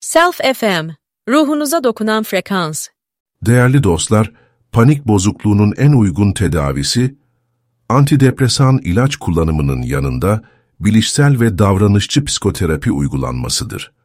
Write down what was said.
Self FM, ruhunuza dokunan frekans. Değerli dostlar, panik bozukluğunun en uygun tedavisi, antidepresan ilaç kullanımının yanında bilişsel ve davranışçı psikoterapi uygulanmasıdır.